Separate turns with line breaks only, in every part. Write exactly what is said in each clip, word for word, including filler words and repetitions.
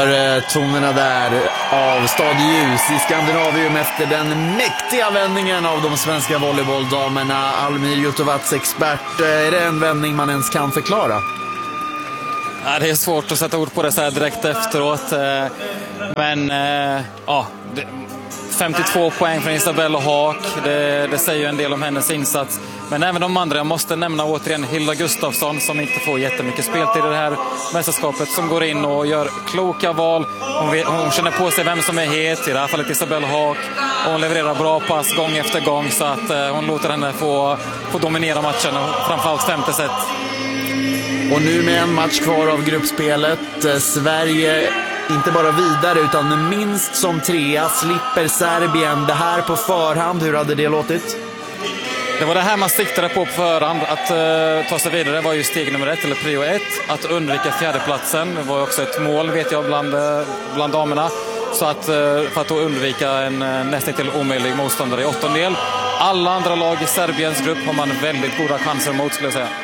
hör tonerna där av Stadljus i Skandinavium efter den mäktiga vändningen av de svenska volleybolldamerna. Almir Jutovac, expert. Är det en vändning man ens kan förklara?
Ja, det är svårt att sätta ord på det så här direkt efteråt. Men ja, femtiotvå poäng från Isabelle Haak. Det, det säger ju en del om hennes insats. Men även de andra, jag måste nämna återigen Hilda Gustafsson som inte får jättemycket speltid i det här mästerskapet, som går in och gör kloka val. Hon, vet, hon känner på sig vem som är het, i det här fallet Isabelle Haak. Och hon levererar bra pass gång efter gång, så att eh, hon låter henne få, få dominera matchen, framförallt femte set.
Och nu med en match kvar av gruppspelet, Sverige inte bara vidare utan minst som trea, slipper Serbien. Det här på förhand, hur hade det låtit?
Det var det här man siktade på på förhand. Att uh, ta sig vidare var ju steg nummer ett, eller prio ett. Att undvika fjärdeplatsen. Det var också ett mål, vet jag, bland, bland damerna. Så att, uh, för att då undvika en uh, nästan till omöjlig motståndare i åttondel. Alla andra lag i Serbiens grupp har man väldigt goda chanser mot, skulle jag säga.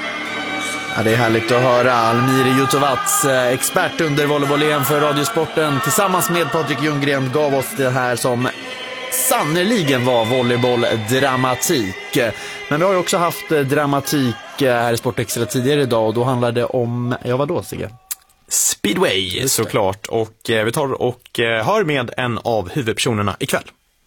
Ja, det är härligt att höra. Almir Jutovac, expert under volleyboll-E M för Radiosporten, tillsammans med Patrik Ljunggren gav oss det här som sannoliken var volleyboll-dramatik. Men vi har ju också haft dramatik här i Sportextra tidigare idag, och då handlade det om, ja vad då Sigge?
Speedway såklart, och vi tar och hör med en av huvudpersonerna ikväll.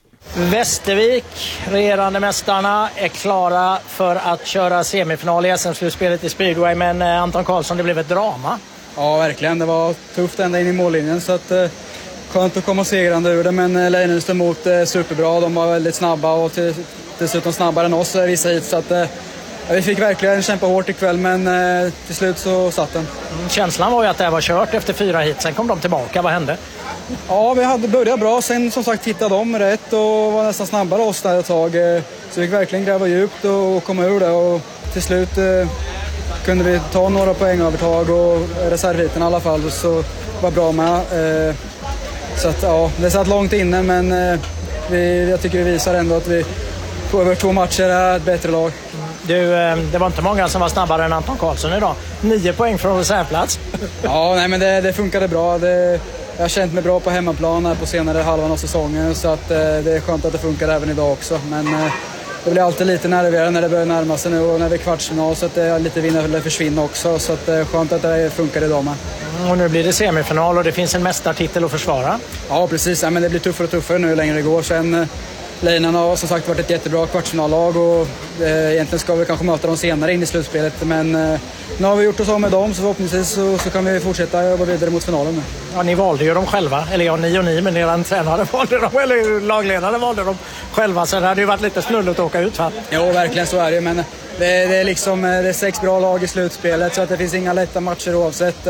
Västervik, regerande mästarna, är klara för att köra semifinal i S M-slutspelet i Speedway, men Anton Karlsson, det blev ett drama.
Ja, verkligen. Det var tufft ända in i mållinjen, så att eh, skönt att komma segrande ur det, men Leijonhufvud emot eh, superbra. De var väldigt snabba och till, dessutom snabbare än oss vissa hit, så att eh, vi fick verkligen kämpa hårt ikväll, men eh, till slut så satt den.
Känslan var ju att det var kört efter fyra hit, sen kom de tillbaka. Vad hände?
Ja, vi hade börjat bra, sen som sagt hittade de rätt och var nästan snabbare oss där ett tag. Så vi fick verkligen gräva djupt och komma ur det, och till slut eh, kunde vi ta några poängövertag, och reservhiten i alla fall så var bra med. Eh, så att ja, det satt långt inne, men eh, vi, jag tycker vi visar ändå att vi på över två matcher är ett bättre lag.
Du, det var inte många som var snabbare än Anton Karlsson idag. Nio poäng från reservplats.
Ja, nej, men det, det funkade bra. Det, jag har känt mig bra på hemmaplan här på senare halvan av säsongen, så att, eh, det är skönt att det funkar även idag också. Men eh, det blir alltid lite nervigare när det börjar närma sig nu, och när det är kvartsfinal, så att det är lite vinna eller försvinna också. Så att det är skönt att det funkar idag med.
Och nu blir det semifinal och det finns en mästartitel att försvara.
Ja, precis. Ja, men det blir tuffare och tuffare nu längre det går. Sen eh, Lejonen har som sagt varit ett jättebra kvartsfinallag, och eh, egentligen ska vi kanske möta dem senare in i slutspelet. Men eh, nu har vi gjort oss av med dem, så förhoppningsvis så, så kan vi fortsätta jobba vidare mot finalen nu.
Ja, ni valde ju dem själva. Eller ja, ni och ni, men er tränare valde dem, eller lagledare valde dem själva. Så det hade ju varit lite snulligt att åka ut, va?
Jo, verkligen så är det. Men det, det är liksom det är sex bra lag i slutspelet, så att det finns inga lätta matcher oavsett.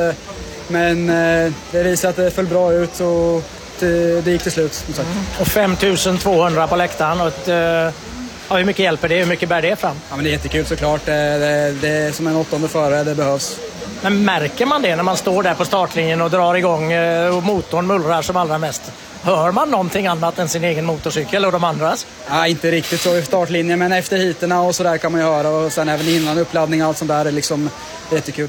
Men det visar att det föll bra ut, och det gick till slut, som sagt.
Mm. Och fem tusen tvåhundra på läktaren. Och ett, ja, hur mycket hjälper det? Hur mycket bär det fram?
Ja, men det är jättekul såklart. Det, det, det är som en åttonde förare, det behövs.
Men märker man det när man står där på startlinjen och drar igång och motorn mullrar som allra mest? Hör man någonting annat än sin egen motorcykel och de andras?
Ja, inte riktigt så i startlinjen, men efter hiterna och så där kan man ju höra. Och sen även innan uppladdning och allt sånt där är liksom jättekul.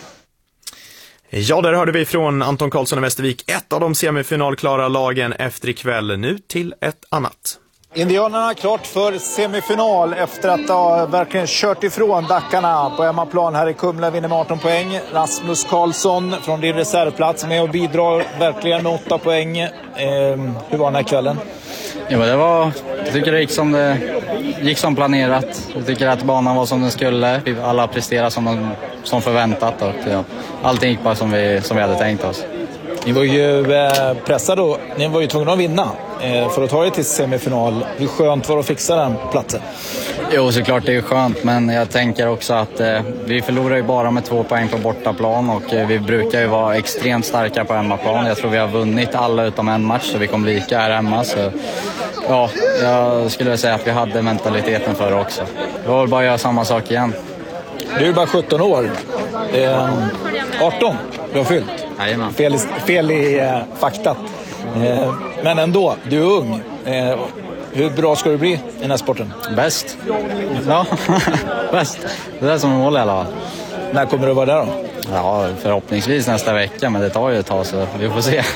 Ja, där hörde vi från Anton Karlsson i Västervik, ett av de semifinalklara lagen efter ikväll. Nu till ett annat.
Indianerna klart för semifinal efter att ha verkligen kört ifrån Dackarna på hemmaplan här i Kumla, vinner med arton poäng. Rasmus Karlsson från din reservplats med och bidrar verkligen med åtta poäng. Eh, hur var den här kvällen?
Ja, men det var, jag tycker det gick som det gick som planerat. Jag tycker att banan var som den skulle. Alla presterade som, de, som förväntat, och ja, allting gick bara som vi, som vi hade tänkt oss.
Ni var ju eh, pressade och ni var ju tvungna att vinna eh, för att ta er till semifinal. Hur skönt var det att fixa den platsen?
Jo, såklart det är skönt, men jag tänker också att eh, vi förlorar ju bara med två poäng på bortaplan, och eh, vi brukar ju vara extremt starka på hemmaplan. Jag tror vi har vunnit alla utom en match, så vi kommer lika här hemma. Så ja, jag skulle säga att vi hade mentaliteten för det också. Det var bara att göra samma sak igen.
Du är bara sjutton år. Eh, arton, du har fyllt. Fel, fel i eh, faktat. Eh, men ändå, du är ung. Eh, hur bra ska du bli i den här sporten?
Bäst. Ja, bäst. Det är som mål i alla fall.
När kommer du vara där då?
Ja, förhoppningsvis nästa vecka, men det tar ju ett tag så vi får se.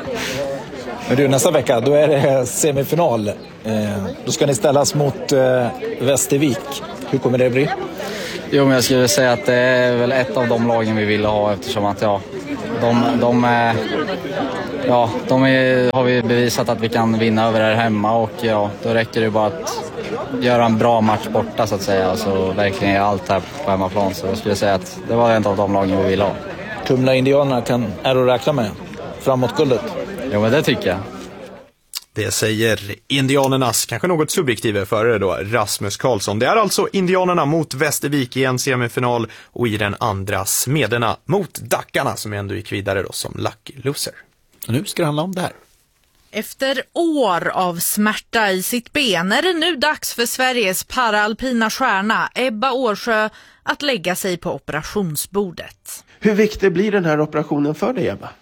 Men du, nästa vecka, då är det semifinal. Eh, då ska ni ställas mot eh, Västervik. Hur kommer det bli?
Jo, men jag skulle säga att det är väl ett av de lagen vi vill ha, eftersom att ja, de, de, är, ja, de är, har vi bevisat att vi kan vinna över här hemma, och ja, då räcker det bara att göra en bra match borta så att säga, och så verkligen är allt här på hemmaplan. Så jag skulle säga att det var en av de lagen vi vill ha.
Kumla Indianerna kan är att räkna med framåt guldet.
Jo, men det tycker jag.
Det säger indianernas, kanske något subjektiva förare då, Rasmus Karlsson. Det är alltså indianerna mot Västervik i en semifinal, och i den andra Smederna mot Dackarna, som ändå gick vidare då som lucky loser.
Och nu ska det handla om det här.
Efter år av smärta i sitt ben är det nu dags för Sveriges paraalpina stjärna Ebba Årsjö att lägga sig på operationsbordet.
Hur viktig blir den här operationen för dig, Ebba?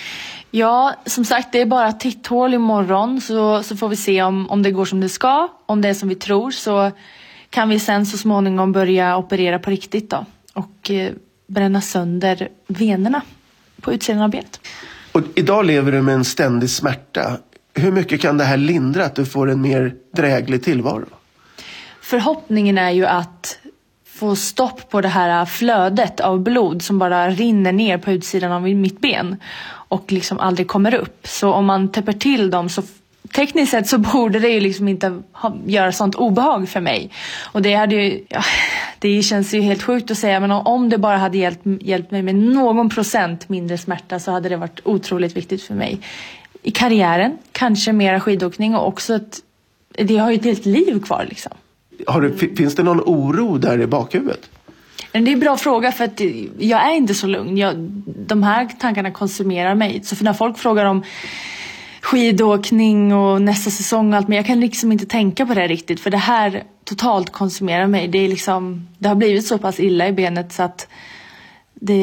Ja, som sagt, det är bara titthål imorgon, så, så får vi se om, om det går som det ska. Om det är som vi tror, så kan vi sen så småningom börja operera på riktigt då. Och eh, bränna sönder venerna på utsidan av benet.
Och idag lever du med en ständig smärta. Hur mycket kan det här lindra att du får en mer dräglig tillvaro?
Förhoppningen är ju att få stopp på det här flödet av blod som bara rinner ner på utsidan av mitt ben och liksom aldrig kommer upp. Så om man täpper till dem, så tekniskt sett så borde det ju liksom inte ha, göra sånt obehag för mig. Och det hade ju, ja, det känns ju helt sjukt att säga, men om det bara hade hjälpt, hjälpt mig med någon procent mindre smärta, så hade det varit otroligt viktigt för mig. I karriären, kanske mera skidåkning, och också att det har ju ett helt liv kvar liksom.
Har du, finns det någon oro där i bakhuvudet?
Det är en bra fråga, för att jag är inte så lugn. Jag, de här tankarna konsumerar mig. Så för när folk frågar om skidåkning och nästa säsong och allt, men jag kan liksom inte tänka på det riktigt, för det här totalt konsumerar mig. Det är liksom, det har blivit så pass illa i benet så att det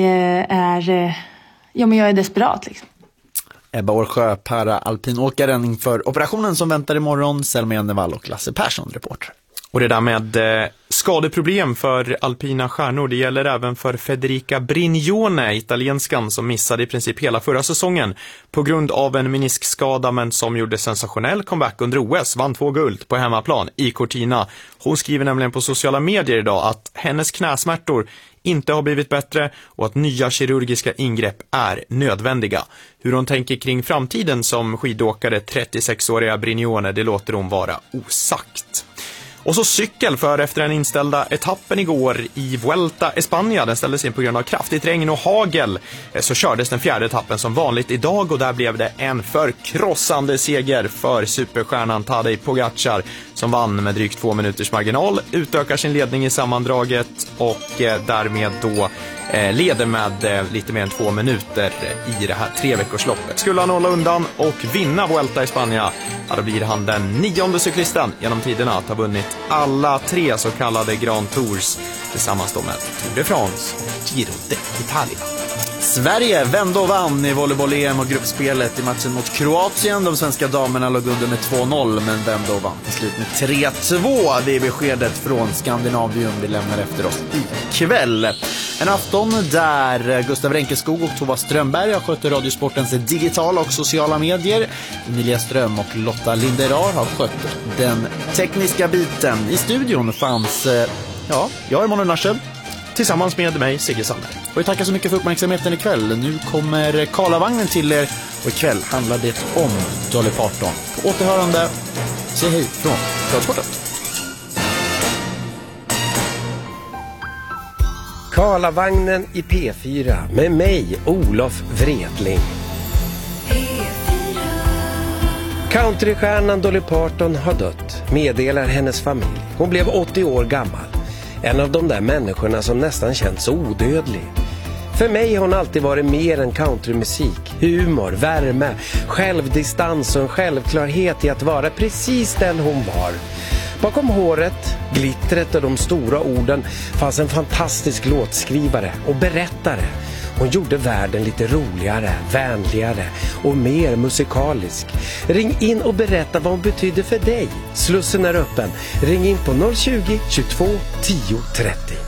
är, ja, men jag är desperat liksom.
Ebba Årsjö, para-alpinåkaren inför operationen som väntar imorgon. Selma Jennevall och Lasse Persson, reporter.
Och det där med eh, skadeproblem för alpina stjärnor, det gäller även för Federica Brignone, italienskan som missade i princip hela förra säsongen på grund av en meniskskada, men som gjorde sensationell comeback under O S, vann två guld på hemmaplan i Cortina. Hon skriver nämligen på sociala medier idag att hennes knäsmärtor inte har blivit bättre och att nya kirurgiska ingrepp är nödvändiga. Hur hon tänker kring framtiden som skidåkare, trettiosexåriga Brignone, det låter hon vara osagt. Och så cykel, för efter den inställda etappen igår i Vuelta España, den ställdes in på grund av kraftigt regn och hagel, så kördes den fjärde etappen som vanligt idag, och där blev det en förkrossande seger för superstjärnan Tadej Pogacar, som vann med drygt två minuters marginal, utökar sin ledning i sammandraget och eh, därmed då eh, leder med eh, lite mer än två minuter i det här treveckorsloppet. Skulle han hålla undan och vinna Vuelta España, ja, då blir han den nionde cyklisten genom tiderna att ha vunnit alla tre så kallade Grand Tours, tillsammans då med Tour de France och Giro d'Italia.
Sverige vände och vann i volleyboll-E M och gruppspelet i matchen mot Kroatien. De svenska damerna låg under med två noll, men vände och vann till slut med tre två. Det är beskedet från Skandinavium vi lämnar efter oss ikväll. En afton där Gustav Renkeskog och Tova Strömberg har skött Radiosportens digitala och sociala medier. Emilia Ström och Lotta Linderar har skött den tekniska biten. I studion fanns, ja, jag är Manuel Narsel tillsammans med mig, Sigge Sander. Och jag tackar så mycket för uppmärksamheten ikväll. Nu kommer Karlavagnen till er, och ikväll handlar det om Dolly Parton. På återhörande, säg hej från Radiosporten.
Karlavagnen i P fyra med mig, Olof Wredling. Countrystjärnan Dolly Parton har dött, meddelar hennes familj. Hon blev åttio år gammal. En av de där människorna som nästan känns odödlig. För mig har hon alltid varit mer än countrymusik. Humor, värme, självdistans och en självklarhet i att vara precis den hon var. Bakom håret, glittret och de stora orden fanns en fantastisk låtskrivare och berättare. Hon gjorde världen lite roligare, vänligare och mer musikalisk. Ring in och berätta vad hon betyder för dig. Slussen är öppen. Ring in på noll tjugo, tjugotvå, tio trettio.